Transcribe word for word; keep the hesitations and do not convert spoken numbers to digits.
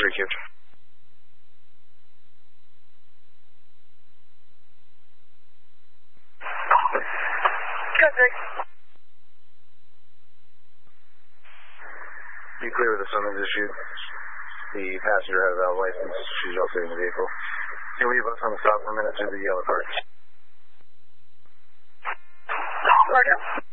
three cubed. Good, Rick. Be clear with the summons issued. The passenger has a valid license. She's also in the vehicle. Can we leave us on the stop for a minute to the yellow card? Roger.